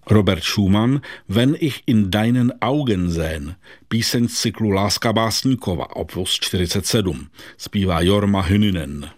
Robert Schumann, Wenn ich in deinen Augen sehen, píseň z cyklu Láska básníkova, opus 47, zpívá Jorma Hynynen.